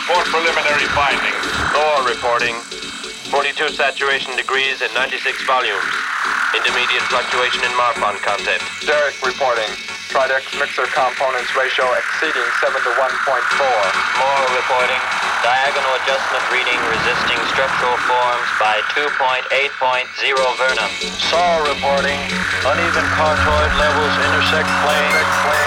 for preliminary findings. Thor reporting. 42 saturation degrees and 96 volumes. Intermediate fluctuation in Marfan content. Derek reporting. Tridex mixer components ratio exceeding 7 to 1.4. Moore reporting. Diagonal adjustment reading resisting structural forms by 2.8.0 Vernum. Saul reporting. Uneven cartoid levels intersect plane.